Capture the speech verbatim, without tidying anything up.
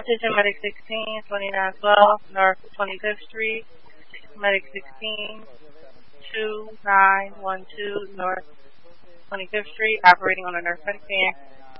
Attention Medic sixteen, twenty-nine twelve, North twenty-fifth Street. Medic sixteen, two nine one two, North twenty-fifth Street, operating on a nurse medic van.